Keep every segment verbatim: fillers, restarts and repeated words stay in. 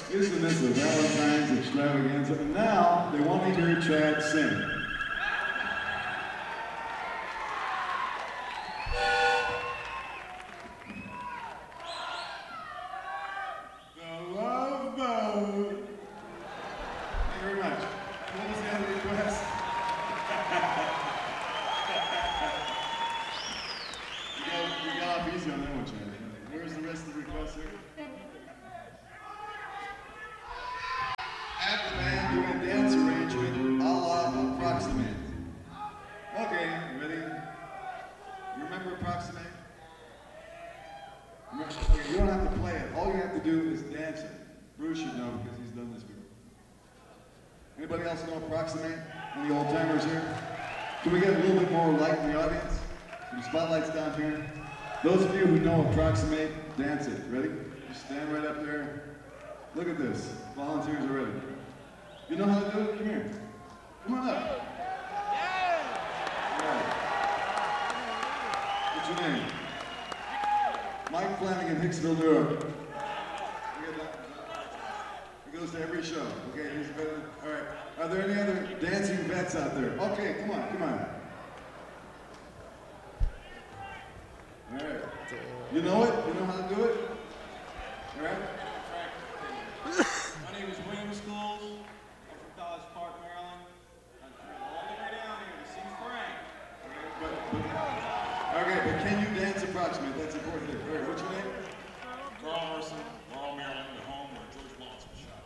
Isn't this a Valentine's extravaganza? And now they want me to hear Chad sing. The Love Boat. Thank you very much. What was the other request? you, got, you got off easy on that one, Chad. Where's the rest of the requests here? Have the band do a dance arrangement a la Approximate. Okay, ready? You remember Approximate? Okay, you don't have to play it. All you have to do is dance it. Bruce should know because he's done this before. Anybody else know Approximate? Any old timers here? Can we get a little bit more light in the audience? Some spotlights down here. Those of you who know Approximate, dance it. Ready? Just stand right up there. Look at this. Volunteers are ready. You know how to do it? Come here. Come on up. Yeah. Right. What's your name? Mike Flanagan, Hicksville, New York. He goes to every show. Okay, he's better. All right. Are there any other dancing vets out there? Okay, come on, come on. All right. You know it? You know how to do it? All right. My name is William Schools. I'm from College Park, Maryland. I'm all the way down here to see Frank. But, but, okay, but can you dance Approximate? That's important. All right, what's your name? Carl Morrison, Laurel, Maryland, the home where George Wallace was shot.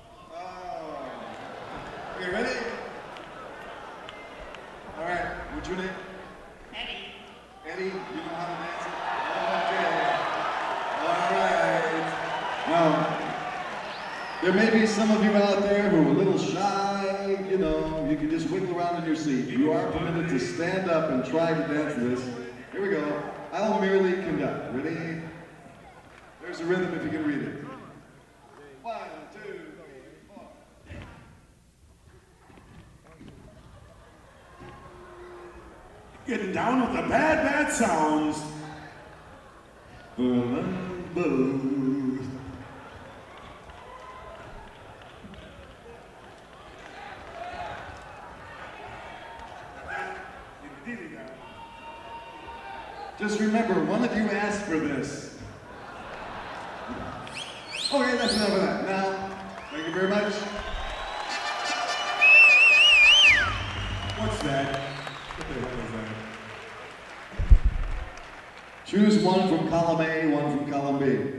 Oh. Okay, ready? All right, what's your name? Eddie. Eddie, you know how to dance it? Okay. All right. Now, there may be some of you out there who are a little shy, you know, you can just wiggle around in your seat. You are permitted to stand up and try to dance this. Here we go. I'll merely conduct. Ready? There's a rhythm if you can read it. One, two, three, four. Getting down with the bad, bad sounds. Just remember, one of you asked for this. Okay, that's enough of that. Now, thank you very much. What's that? What the hell is that? Choose one from column A, one from column B.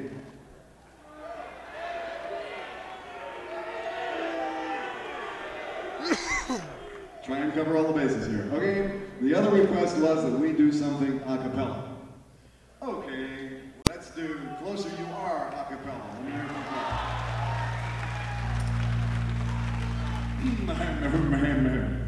Try and cover all the bases here. Okay, the other request was that we do something a cappella. Okay, let's do Closer You Are a cappella. Let me hear it from